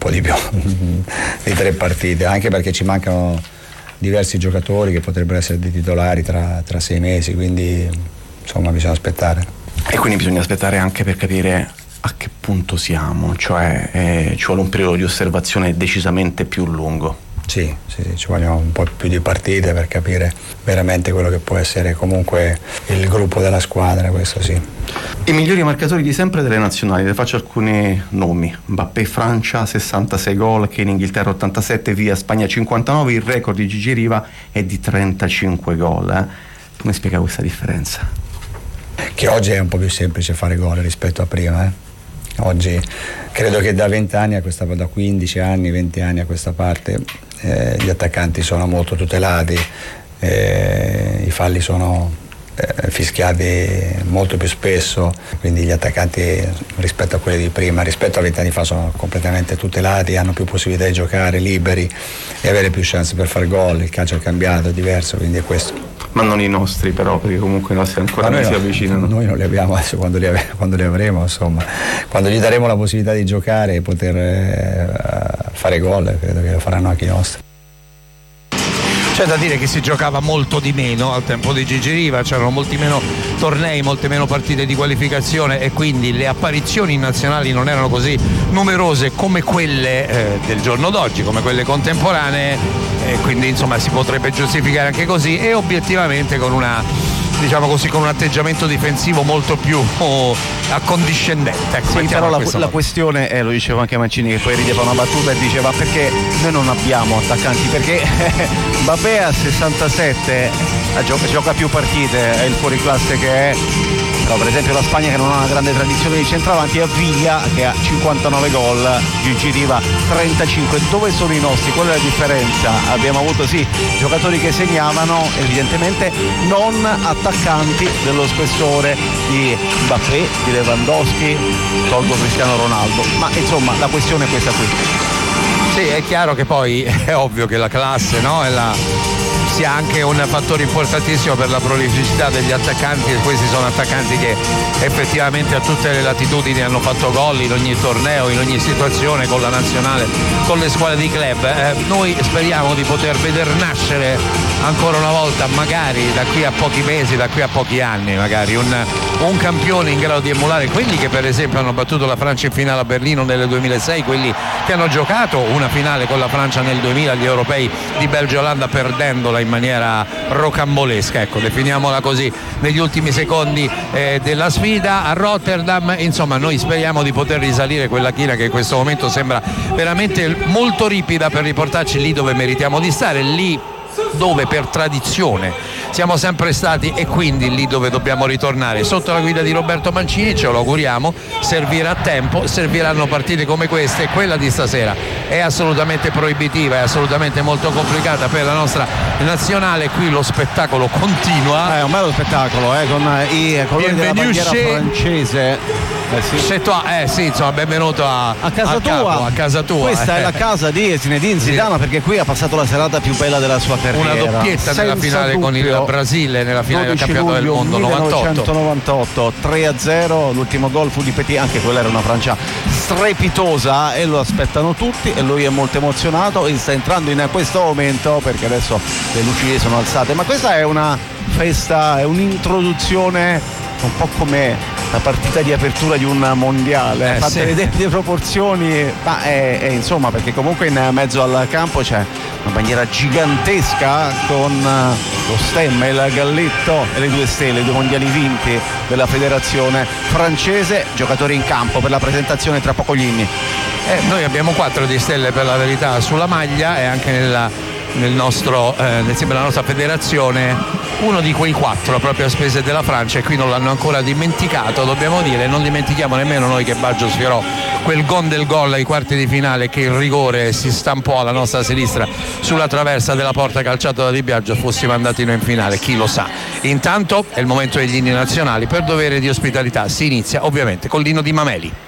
po' di più di 3 partite, anche perché ci mancano diversi giocatori che potrebbero essere dei titolari tra 6 mesi, quindi insomma bisogna aspettare. E quindi bisogna aspettare anche per capire a che punto siamo, cioè ci vuole un periodo di osservazione decisamente più lungo. Sì, ci vogliono un po' più di partite per capire veramente quello che può essere comunque il gruppo della squadra, questo sì. I migliori marcatori di sempre delle nazionali, le faccio alcuni nomi: Mbappé Francia 66 gol, Kane Inghilterra 87, via Spagna 59, il record di Gigi Riva è di 35 gol. Come spiega questa differenza? Che oggi è un po' più semplice fare gol rispetto a prima, Oggi credo che da 20 anni da 15 anni, 20 anni a questa parte gli attaccanti sono molto tutelati, i falli sono fischiati molto più spesso, quindi gli attaccanti rispetto a quelli di prima, rispetto a 20 anni fa, sono completamente tutelati, hanno più possibilità di giocare liberi e avere più chance per fare gol. Il calcio è cambiato, è diverso, quindi è questo. Ma non i nostri però, perché comunque i nostri ancora non si avvicinano. Noi non li abbiamo, adesso quando li avremo, insomma, quando gli daremo la possibilità di giocare e poter fare gol, credo che lo faranno anche i nostri. C'è da dire che si giocava molto di meno al tempo di Gigi Riva, c'erano molti meno tornei, molte meno partite di qualificazione e quindi le apparizioni nazionali non erano così numerose come quelle del giorno d'oggi, come quelle contemporanee, e quindi insomma si potrebbe giustificare anche così, e obiettivamente con con un atteggiamento difensivo molto più accondiscendente. Sì, però la questione è, lo diceva anche Mancini, che poi rideva una battuta e diceva: perché noi non abbiamo attaccanti? Perché Mbappé a 67 gioca più partite, è il fuoriclasse che è, però per esempio la Spagna, che non ha una grande tradizione di centravanti, ha Villa che ha 59 gol, Gigi Riva 35. Dove sono i nostri? Qual è la differenza? Abbiamo avuto sì giocatori che segnavano, evidentemente non attaccanti dello spessore di Mbappé, di Lewandowski, tolgo Cristiano Ronaldo, ma insomma la questione è questa qui. Sì, è chiaro che poi è ovvio che la classe, sia anche un fattore importantissimo per la prolificità degli attaccanti, e questi sono attaccanti che effettivamente a tutte le latitudini hanno fatto gol in ogni torneo, in ogni situazione, con la nazionale, con le squadre di club. Noi speriamo di poter veder nascere ancora una volta, magari da qui a pochi mesi, da qui a pochi anni, magari un campione in grado di emulare quelli che per esempio hanno battuto la Francia in finale a Berlino nel 2006, quelli che hanno giocato una finale con la Francia nel 2000 agli europei di Belgio e Olanda, perdendola in maniera rocambolesca, ecco, definiamola così, negli ultimi secondi della sfida a Rotterdam. Insomma, noi speriamo di poter risalire quella china che in questo momento sembra veramente molto ripida per riportarci lì dove meritiamo di stare, lì dove per tradizione siamo sempre stati e quindi lì dove dobbiamo ritornare, sotto la guida di Roberto Mancini. Ce lo auguriamo, servirà tempo, serviranno partite come queste, e quella di stasera è assolutamente proibitiva, è assolutamente molto complicata per la nostra nazionale. Qui lo spettacolo continua, è un bello spettacolo, con i colori della bandiera francese. Sì, insomma, benvenuto a casa tua. A casa tua. Questa è la casa di Zinedine Zidane, perché qui ha passato la serata più bella della sua carriera. Una doppietta nella finale dubbio, con il Brasile, nella finale del campionato del mondo 1998, 3-0, l'ultimo gol fu di Petit, anche quella era una Francia strepitosa, e lo aspettano tutti e lui è molto emozionato e sta entrando in questo momento, perché adesso le luci sono alzate, ma questa è una festa, è un'introduzione un po' come la partita di apertura di un mondiale, fatte vedere le proporzioni, ma è insomma, perché comunque in mezzo al campo c'è una bandiera gigantesca con lo stemma, il galletto e le 2 stelle, i 2 mondiali vinti della federazione francese. Giocatori in campo per la presentazione tra poco gli inni. Noi abbiamo 4 di stelle per la verità sulla maglia, e anche nella nostra federazione uno di quei 4 proprio a spese della Francia, e qui non l'hanno ancora dimenticato, dobbiamo dire. Non dimentichiamo nemmeno noi che Baggio sfiorò quel gol del gol ai quarti di finale, che il rigore si stampò alla nostra sinistra sulla traversa della porta calciata da Di Biagio, fossimo andati noi in finale, chi lo sa. Intanto è il momento degli inni nazionali, per dovere di ospitalità si inizia ovviamente con l'inno di Mameli.